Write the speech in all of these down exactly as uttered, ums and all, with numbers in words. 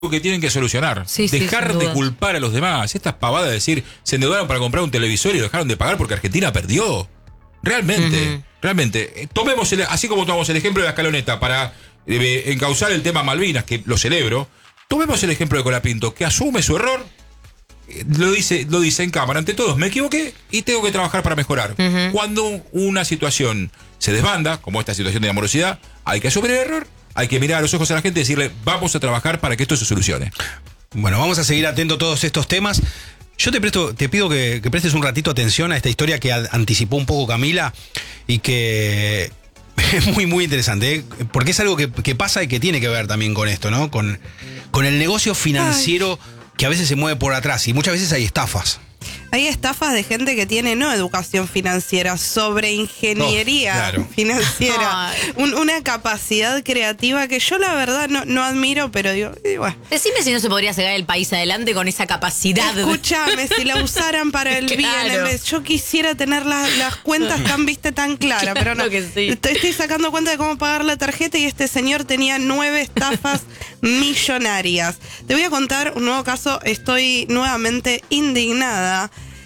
que tienen que solucionar. Sí, sí, Dejar de culpar a los demás. Estas pavadas de decir, se endeudaron para comprar un televisor y lo dejaron de pagar porque Argentina perdió. Realmente, uh-huh. realmente. Tomemos, el, así como tomamos el ejemplo de la escaloneta para eh, encauzar el tema Malvinas, que lo celebro, tomemos el ejemplo de Colapinto, que asume su error, eh, lo dice, lo dice en cámara ante todos, me equivoqué y tengo que trabajar para mejorar. Uh-huh. Cuando una situación se desbanda, como esta situación de la morosidad, hay que asumir el error. Hay que mirar a los ojos a la gente y decirle, vamos a trabajar para que esto se solucione. Bueno, vamos a seguir atentos a todos estos temas. Yo te presto, te pido que, que prestes un ratito atención a esta historia que a, anticipó un poco Camila y que es muy, muy interesante, ¿eh? Porque es algo que, que pasa y que tiene que ver también con esto, ¿no? Con, con el negocio financiero Ay. que a veces se mueve por atrás y muchas veces hay estafas. Hay estafas de gente que tiene no educación financiera, sobre ingeniería oh, claro. financiera, Un, una capacidad creativa que yo la verdad no, no admiro, pero digo, y bueno. Decime si no se podría sacar el país adelante con esa capacidad. Escúchame, si la usaran para el claro. bien, en vez, yo quisiera tener la, las cuentas tan viste tan claras, claro pero no. Que sí. estoy, estoy sacando cuenta de cómo pagar la tarjeta y este señor tenía nueve estafas millonarias. Te voy a contar un nuevo caso, estoy nuevamente indignada.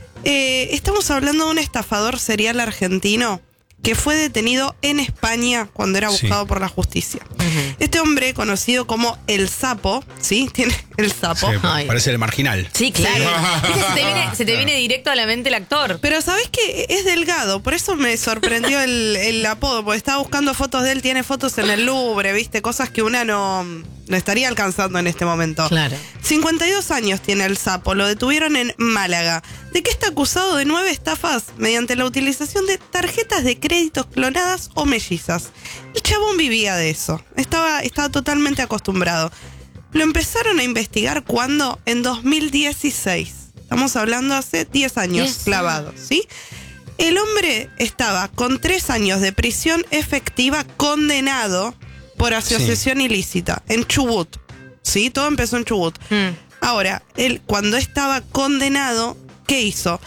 Eh, estamos hablando de un estafador serial argentino que fue detenido en España cuando era buscado sí. por la justicia. Uh-huh. Este hombre, conocido como El Sapo, ¿sí? Tiene El Sapo. Sí, parece el marginal. Sí, claro. Sí. Se, te viene, se te viene directo a la mente el actor. Pero ¿sabés qué? Es delgado, por eso me sorprendió el, el apodo, porque estaba buscando fotos de él, tiene fotos en el Louvre, ¿viste? Cosas que una no, no estaría alcanzando en este momento. Claro. cincuenta y dos años tiene El Sapo, lo detuvieron en Málaga. ¿De qué está acusado? De nueve estafas mediante la utilización de tarjetas de créditos clonadas o mellizas. El chabón vivía de eso, estaba, estaba totalmente acostumbrado. Lo empezaron a investigar cuando en dos mil dieciséis. Estamos hablando hace diez años yes. clavados, ¿sí? El hombre estaba con tres años de prisión efectiva condenado por asociación sí. ilícita en Chubut, ¿sí? Todo empezó en Chubut. Mm. Ahora, él cuando estaba condenado, ¿qué hizo?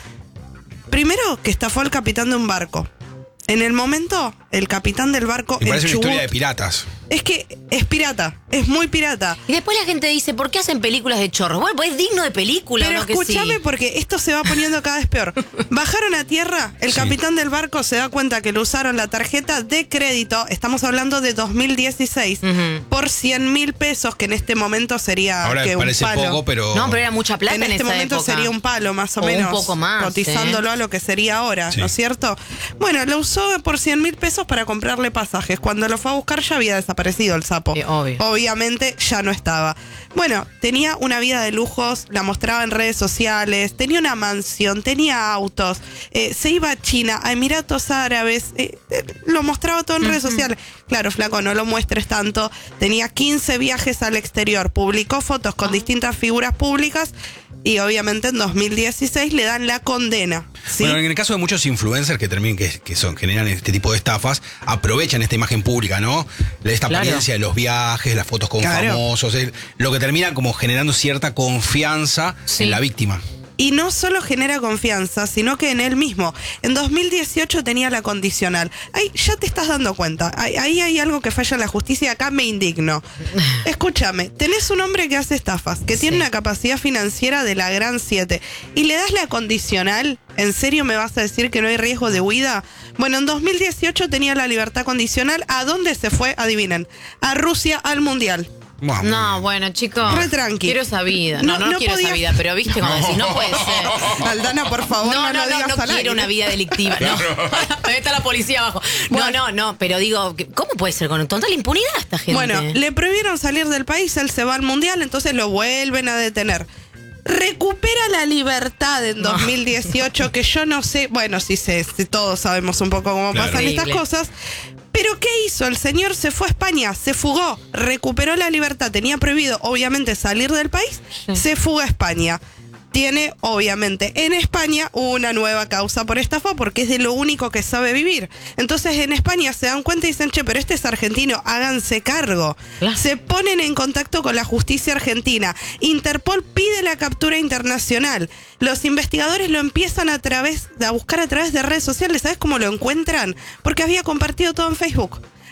Primero que estafó al capitán de un barco. En el momento, el capitán del barco... Me parece en una Chubut, historia de piratas. Es que es pirata, es muy pirata. Y después la gente dice, ¿por qué hacen películas de chorros? Bueno, pues es digno de película. Pero ¿no? escúchame que sí. porque esto se va poniendo cada vez peor. Bajaron a tierra, el sí. capitán del barco se da cuenta que le usaron la tarjeta de crédito, estamos hablando de dos mil dieciséis, uh-huh. por cien mil pesos, que en este momento sería Ahora que parece un palo. poco, pero... No, pero era mucha plata en, en este esa momento época. Sería un palo, más o, o menos. un poco más. Cotizándolo ¿eh? a lo que sería ahora, sí. ¿no es cierto? Bueno, lo usó por cien mil pesos para comprarle pasajes. Cuando lo fue a buscar ya había desaparecido el sapo. Sí, obvio. Obviamente ya no estaba. Bueno, tenía una vida de lujos, la mostraba en redes sociales, tenía una mansión, tenía autos, eh, se iba a China, a Emiratos Árabes, eh, eh, lo mostraba todo en uh-huh. redes sociales. Claro, flaco, no lo muestres tanto. Tenía quince viajes al exterior, publicó fotos con uh-huh. distintas figuras públicas y obviamente en dos mil dieciséis le dan la condena. ¿Sí? Bueno, en el caso de muchos influencers que terminan, que, que son, generan este tipo de estafas, aprovechan esta imagen pública, ¿no? Esta claro. apariencia de los viajes, las fotos con claro. famosos, el, lo que termina como generando cierta confianza sí. en la víctima. Y no solo genera confianza, sino que en él mismo. En dos mil dieciocho tenía la condicional. Ahí ya te estás dando cuenta. Ahí, ahí hay algo que falla en la justicia y acá me indigno. Escúchame, tenés un hombre que hace estafas, que sí. tiene una capacidad financiera de la gran siete, y le das la condicional. ¿En serio me vas a decir que no hay riesgo de huida? Bueno, en dos mil dieciocho tenía la libertad condicional. ¿A dónde se fue? Adivinen. A Rusia, al Mundial. Wow. No, bueno, chicos. Re tranqui. Quiero esa vida. No, no, no, no quiero podía... esa vida, pero viste cuando decís, no puede ser. Aldana, por favor, no, no, no lo digas no, no al quiero aire. una vida delictiva. No. Ahí está la policía abajo. Bueno. No, no, no, pero digo, ¿cómo puede ser con total impunidad esta gente? Bueno, le prohibieron salir del país, él se va al Mundial, entonces lo vuelven a detener. Recupera la libertad en dos mil dieciocho, que yo no sé, bueno, sí sé, sí, todos sabemos un poco cómo claro. pasan estas cosas. Pero ¿qué hizo? El señor se fue a España, se fugó, recuperó la libertad, tenía prohibido obviamente salir del país, sí. se fuga a España. Tiene obviamente en España una nueva causa por estafa porque es de lo único que sabe vivir. Entonces en España se dan cuenta y dicen, che, pero este es argentino, háganse cargo. Claro. Se ponen en contacto con la justicia argentina. Interpol pide la captura internacional. Los investigadores lo empiezan a través a buscar a través de redes sociales. ¿Sabes cómo lo encuentran? Porque había compartido todo en Facebook.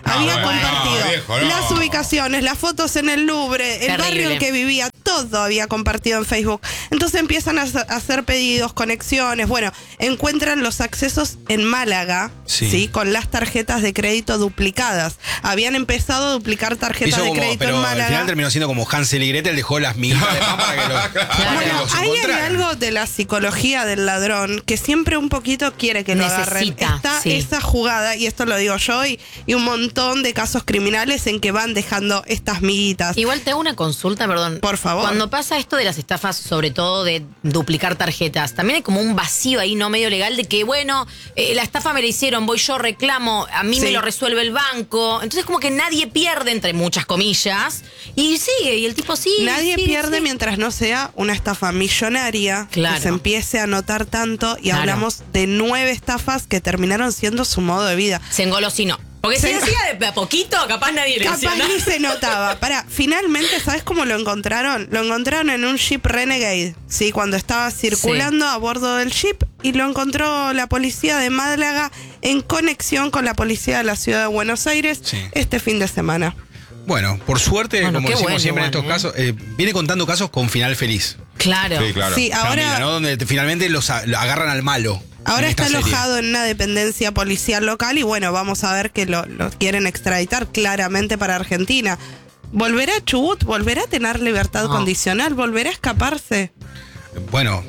Ah, había bueno, compartido no, viejo, no. las ubicaciones, las fotos en el Louvre, el Terrible. barrio en que vivía, todo había compartido en Facebook. Entonces empiezan a hacer pedidos, conexiones. Bueno, encuentran los accesos en Málaga, Sí. sí, con las tarjetas de crédito duplicadas. Habían empezado a duplicar tarjetas Hizo de como, crédito pero en al Málaga. final terminó siendo como Hansel y Gretel, dejó las migajas de pan para que, lo, para que Bueno, los ahí hay encontraran. algo de la psicología del ladrón que siempre un poquito quiere que lo agarren. Necesita, Está sí. esa jugada, y esto lo digo yo, y, y un montón de casos criminales en que van dejando estas miguitas. Igual te hago una consulta, perdón. Por favor. Cuando pasa esto de las estafas, sobre todo de duplicar tarjetas, también hay como un vacío ahí no medio legal de que, bueno, eh, la estafa me la hicieron, voy yo, reclamo, a mí Sí. me lo resuelve el banco. Entonces como que nadie pierde, entre muchas comillas, y sigue, y el tipo sigue. Nadie sigue, pierde sigue. mientras no sea una estafa millonaria, Claro. que se empiece a notar tanto, y Claro. hablamos de nueve estafas que terminaron siendo su modo de vida. Se engolosinó. Porque si Se- decía de a poquito, capaz nadie le decía Capaz nada. ni se notaba. Para, finalmente, ¿sabes cómo lo encontraron? Lo encontraron en un Jeep Renegade, ¿sí? Cuando estaba circulando a bordo del Jeep, y lo encontró la policía de Málaga en conexión con la policía de la ciudad de Buenos Aires Sí. este fin de semana. Bueno, por suerte, Bueno, como qué decimos bueno siempre en igual, estos ¿eh? casos, eh, viene contando casos con final feliz. Claro. Sí, claro. Sí, ahora... Camila, ¿no? Donde te- finalmente los a- lo agarran al malo. Ahora en está esta serie. alojado en una dependencia policial local, y bueno, vamos a ver que lo, lo quieren extraditar claramente para Argentina. ¿Volverá a Chubut? ¿Volverá a tener libertad No. condicional? ¿Volverá a escaparse? Bueno,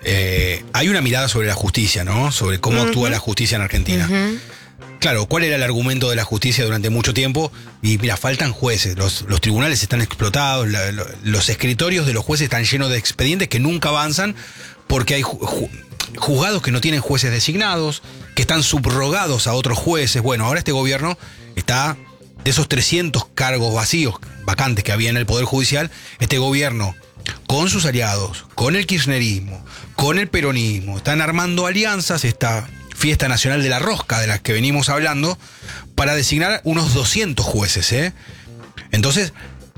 eh, hay una mirada sobre la justicia, ¿no? Sobre cómo actúa la justicia en Argentina. Ujú. Claro, ¿cuál era el argumento de la justicia durante mucho tiempo? Y mira, faltan jueces, los, los tribunales están explotados, la- lo- los escritorios de los jueces están llenos de expedientes que nunca avanzan porque hay ju- ju- juzgados que no tienen jueces designados, que están subrogados a otros jueces. Bueno, ahora este gobierno está, de esos trescientos cargos vacíos, vacantes que había en el Poder Judicial, este gobierno, con sus aliados, con el kirchnerismo, con el peronismo, están armando alianzas, esta fiesta nacional de la rosca de la que venimos hablando, para designar unos doscientos jueces, ¿eh? Entonces,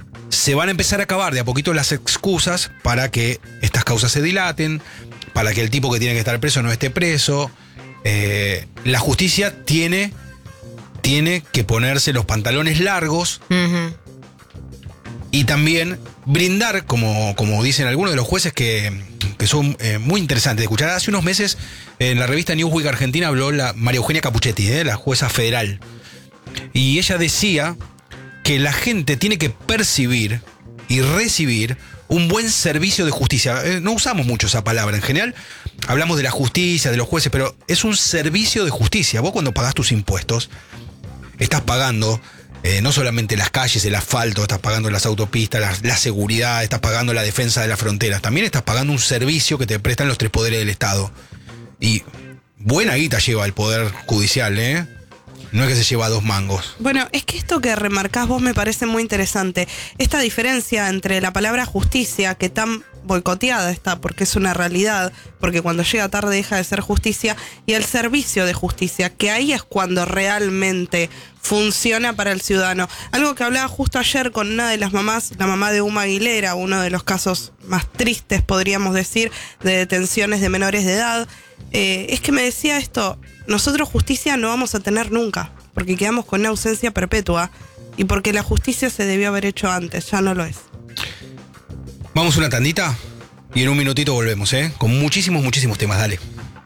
se van a empezar a acabar de a poquito las excusas para que estas causas se dilaten, para que el tipo que tiene que estar preso no esté preso. Eh, la justicia tiene, tiene que ponerse los pantalones largos Ujú. y también brindar, como, como dicen algunos de los jueces que, que son eh, muy interesantes de escuchar. Hace unos meses en la revista Newsweek Argentina habló la María Eugenia Capuchetti, eh, la jueza federal. Y ella decía que la gente tiene que percibir y recibir un buen servicio de justicia. Eh, no usamos mucho esa palabra. En general hablamos de la justicia, de los jueces, pero es un servicio de justicia. Vos cuando pagás tus impuestos, estás pagando eh, no solamente las calles, el asfalto, estás pagando las autopistas, la, la seguridad, estás pagando la defensa de las fronteras. También estás pagando un servicio que te prestan los tres poderes del Estado. Y buena guita lleva el Poder Judicial, ¿eh? No es que se lleva dos mangos. Bueno, es que esto que remarcás vos me parece muy interesante. Esta diferencia entre la palabra justicia, que tan boicoteada está porque es una realidad, porque cuando llega tarde deja de ser justicia, y el servicio de justicia, que ahí es cuando realmente funciona para el ciudadano. Algo que hablaba justo ayer con una de las mamás, la mamá de Uma Aguilera, uno de los casos más tristes, podríamos decir, de detenciones de menores de edad, eh, es que me decía esto: nosotros justicia no vamos a tener nunca, porque quedamos con una ausencia perpetua, y porque la justicia se debió haber hecho antes, ya no lo es. Vamos una tandita y en un minutito volvemos, ¿eh? Con muchísimos, muchísimos temas, dale.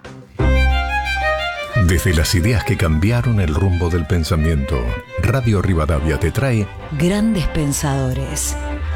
Desde las ideas que cambiaron el rumbo del pensamiento, Radio Rivadavia te trae Grandes Pensadores.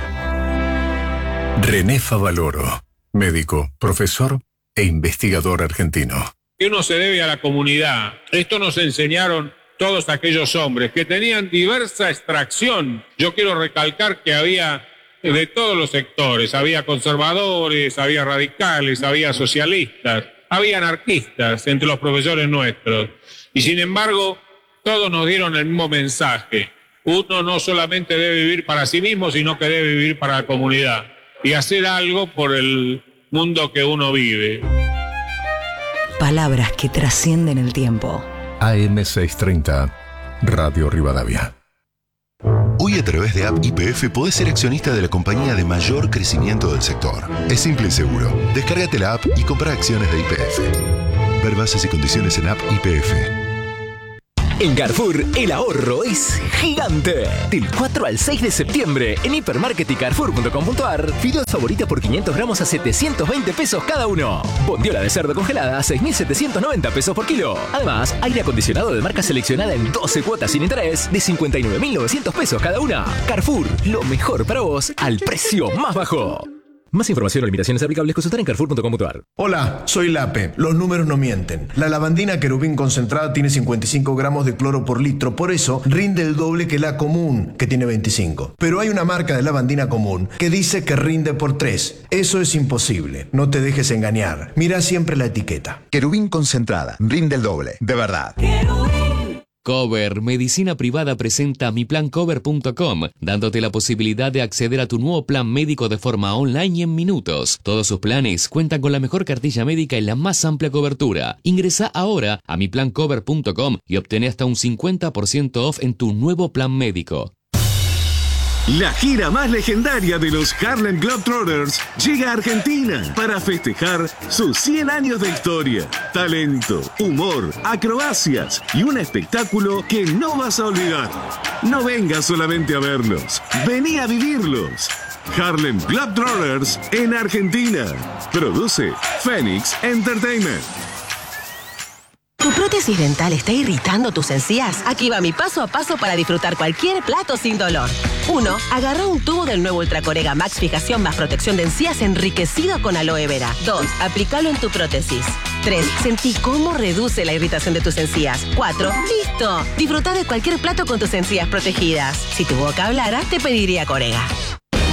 René Favaloro, médico, profesor e investigador argentino. Que uno se debe a la comunidad. Esto nos enseñaron todos aquellos hombres que tenían diversa extracción. Yo quiero recalcar que había de todos los sectores, había conservadores, había radicales, había socialistas, había anarquistas entre los profesores nuestros. Y sin embargo, todos nos dieron el mismo mensaje. Uno no solamente debe vivir para sí mismo, sino que debe vivir para la comunidad y hacer algo por el mundo que uno vive. Palabras que trascienden el tiempo. A M seiscientos treinta, Radio Rivadavia. Hoy a través de App Y P F podés ser accionista de la compañía de mayor crecimiento del sector. Es simple y seguro. Descárgate la app y compra acciones de Y P F. Ver bases y condiciones en App Y P F. En Carrefour, el ahorro es gigante. Del cuatro al seis de septiembre, en Hipermarket y Carrefour punto com punto ar, fideos favoritas por quinientos gramos a setecientos veinte pesos cada uno. Bondiola de cerdo congelada a seis mil setecientos noventa pesos por kilo. Además, aire acondicionado de marca seleccionada en doce cuotas sin interés de cincuenta y nueve mil novecientos pesos cada una. Carrefour, lo mejor para vos al precio más bajo. Más información o limitaciones aplicables consultar en Carrefour punto com punto ar. Hola, soy Lape. Los números no mienten. La lavandina querubín concentrada tiene cincuenta y cinco gramos de cloro por litro, por eso rinde el doble que la común, que tiene veinticinco. Pero hay una marca de lavandina común que dice que rinde por tres. Eso es imposible. No te dejes engañar. Mira siempre la etiqueta. Querubín concentrada. Rinde el doble. De verdad. Cover Medicina Privada presenta mi plan cover punto com, dándote la posibilidad de acceder a tu nuevo plan médico de forma online y en minutos. Todos sus planes cuentan con la mejor cartilla médica y la más amplia cobertura. Ingresa ahora a mi plan cover punto com y obtén hasta un cincuenta por ciento off en tu nuevo plan médico. La gira más legendaria de los Harlem Globetrotters llega a Argentina para festejar sus cien años de historia, talento, humor, acrobacias y un espectáculo que no vas a olvidar. No vengas solamente a verlos, vení a vivirlos. Harlem Globetrotters en Argentina. Produce Phoenix Entertainment. ¿Tu prótesis dental está irritando tus encías? Aquí va mi paso a paso para disfrutar cualquier plato sin dolor. uno. Agarra un tubo del nuevo Ultracorega Max Fijación más protección de encías enriquecido con aloe vera. dos. Aplícalo en tu prótesis. tres. Sentí cómo reduce la irritación de tus encías. cuatro. ¡Listo! Disfruta de cualquier plato con tus encías protegidas. Si tu boca hablara, te pediría Corega.